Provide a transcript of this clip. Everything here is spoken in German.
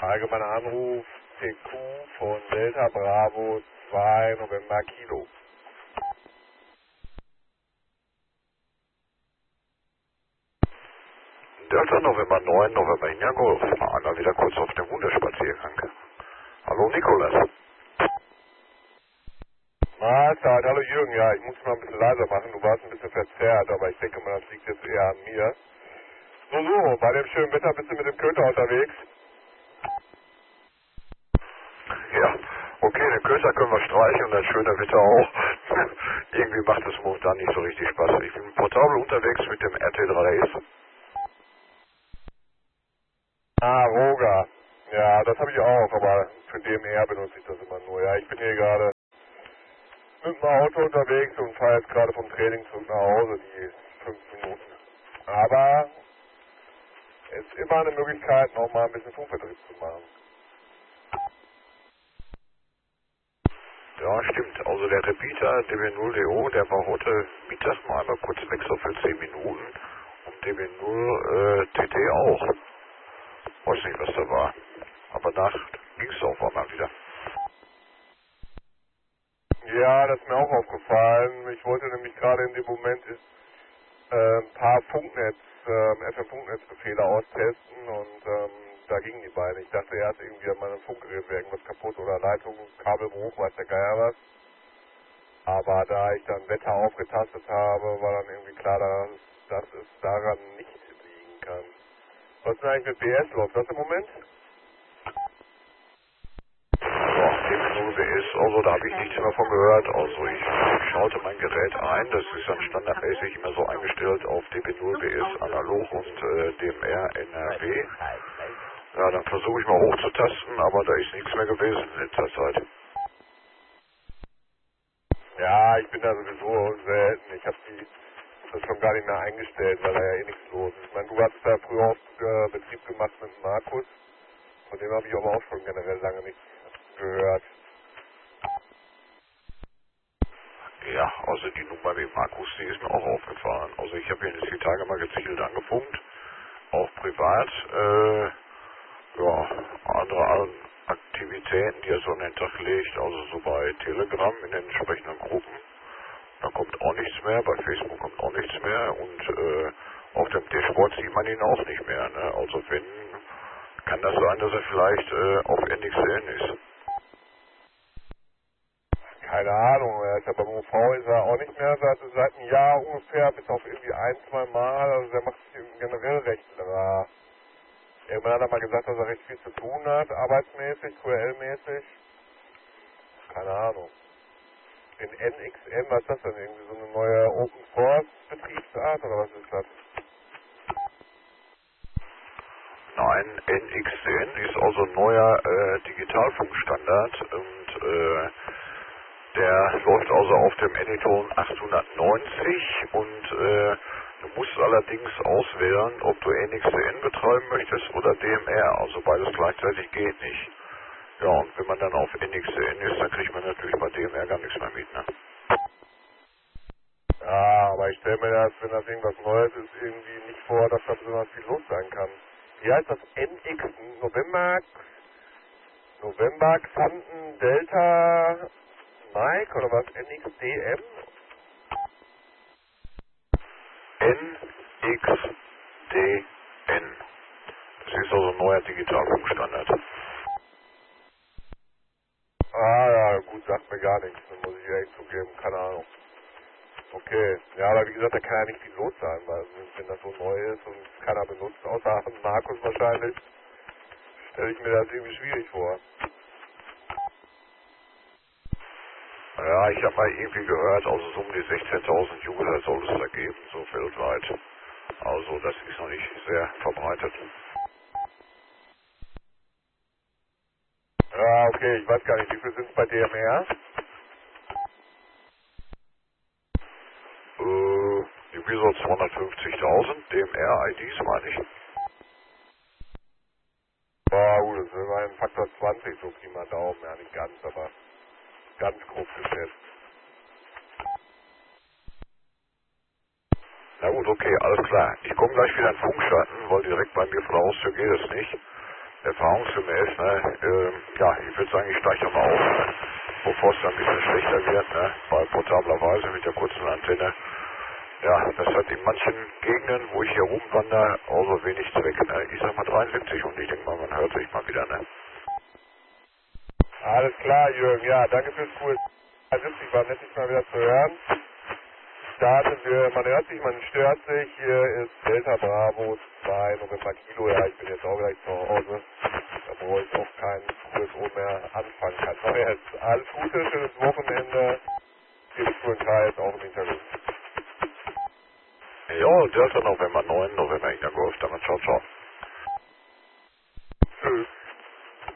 Allgemeiner Anruf, TQ von Delta Bravo 2 November Kilo. Delta November 9 November India Golf. Einmal wieder kurz auf dem Hundespaziergang. Hallo Nikolas. Mahlzeit, hallo Jürgen, ja, ich muss mal ein bisschen leiser machen, du warst ein bisschen verzerrt, aber ich denke mal, das liegt jetzt eher an mir. So, bei dem schönen Wetter bist du mit dem Köter unterwegs? Ja, okay, den Köter können wir streichen und das schöne Wetter auch. Irgendwie macht es momentan nicht so richtig Spaß. Ich bin portabel unterwegs mit dem RT3S. Ah, Roger. Ja, das habe ich auch, aber für DMR benutze ich das immer nur. Ja, ich bin hier gerade mit dem Auto unterwegs und fahre jetzt gerade vom Training zurück nach Hause, die 5 Minuten. Aber es ist immer eine Möglichkeit, noch mal ein bisschen Funkvertrieb zu machen. Ja, stimmt. Also der Repeater DB0DO, der war heute Mittag mal einmal kurz weg, so für 10 Minuten. Und DB0 TT auch. Weiß nicht, was da war. Aber nach ging es auf einmal wieder. Ja, das ist mir auch aufgefallen. Ich wollte nämlich gerade in dem Moment ein paar FM-Funknetzbefehle austesten und da gingen die beiden. Ich dachte erst irgendwie an meinem Funkgerät wäre irgendwas kaputt oder Leitung, Kabelbruch, weiß der Geier was. Aber da ich dann Wetter aufgetastet habe, war dann irgendwie klar, dass es daran nicht liegen kann. Was ist denn eigentlich mit BS los? Was im Moment? Ja, DB0BS, also da habe ich nichts mehr von gehört. Also ich schaute mein Gerät ein, das ist dann standardmäßig immer so eingestellt auf DB0BS analog und DMR NRW. Ja, dann versuche ich mal hochzutasten, aber da ist nichts mehr gewesen in letzter Zeit. Ja, ich bin da sowieso selten. Ich habe das schon gar nicht mehr eingestellt, weil da ja eh nichts los ist. Ich meine, du hattest da früher oft Betrieb gemacht mit Markus. Von dem habe ich aber auch schon generell lange nichts gehört. Ja, also die Nummer mit Markus, die ist mir auch aufgefallen. Also ich habe ihn jetzt die Tage mal gezielt angefunkt, auch privat. Ja, andere Aktivitäten, die er so an den Tag legt, also so bei Telegram in den entsprechenden Gruppen. Da kommt auch nichts mehr, bei Facebook kommt auch nichts mehr und auf dem Dashboard sieht man ihn auch nicht mehr. Ne? Also wenn, kann das sein, dass er vielleicht auf NXN ist. Keine Ahnung, er ist ja beim UV ist er auch nicht mehr seit einem Jahr ungefähr, bis auf irgendwie ein, zwei Mal. Also der macht sich generell recht rar. Irgendwann hat er mal gesagt, dass er recht viel zu tun hat, arbeitsmäßig, QL-mäßig. Keine Ahnung. In NXM, was ist das denn? Irgendwie so eine neue Open Source Betriebsart oder was ist das? Nein, NXN ist also ein neuer Digitalfunkstandard und der läuft also auf dem Anyton 890 und du musst allerdings auswählen, ob du NXN betreiben möchtest oder DMR, also beides gleichzeitig geht nicht. Ja, und wenn man dann auf NXN ist, dann kriegt man natürlich bei DMR gar nichts mehr mit, ne? Ja, aber ich stelle mir das, wenn das irgendwas Neues ist, irgendwie nicht vor, dass da besonders viel los sein kann. Wie heißt das? NX November Xanten Delta Mike oder was? NXDM? NXDN. Das ist also ein neuer Digitalfunkstandard. Ah ja, gut, sagt mir gar nichts, dann muss ich ehrlich zugeben, keine Ahnung. Okay, ja, aber wie gesagt, da kann ja nicht viel los sein, weil wenn das so neu ist und keiner benutzt, außer Markus wahrscheinlich, stelle ich mir das irgendwie schwierig vor. Ja, ich habe mal irgendwie gehört, also so um die 16.000 User soll es da geben, so weltweit. Also das ist noch nicht sehr verbreitet. Ja, okay, ich weiß gar nicht, wie viel sind es bei DMR? Irgendwie so 250.000 DMR-IDs meine ich. Boah, gut, das ist immerhin Faktor 20, so Pi mal Daumen, ja nicht ganz, aber ganz grob geschätzt. Na gut, okay, alles klar. Ich komme gleich wieder in Funkschatten, weil direkt bei mir vor der Haustür geht es nicht. erfahrungsgemäß, ne, ja, ich würde sagen, ich steige mal auf, ne, bevor es dann ein bisschen schlechter wird, ne, bei portabler Weise mit der kurzen Antenne. Ja, das hat in manchen Gegenden, wo ich hier rumwandere, auch so wenig Zweck, ne. Ich sag mal 73 und ich denke mal, man hört sich mal wieder, ne. Alles klar, Jürgen. Ja, danke fürs coole 73. War nett, dich mal wieder zu hören. Starten wir, man hört sich, man stört sich. Hier ist Delta Bravo 2 November Kilo. Ja, ich bin jetzt auch gleich zu Hause. Da brauche ich auch keinen QSO mehr anfangen kann. So, jetzt alles Gute, schönes Wochenende. Hier ist QNK jetzt auch im Hintergrund. Ja, Delta November 9, November Inner Golf, damit ciao, ciao.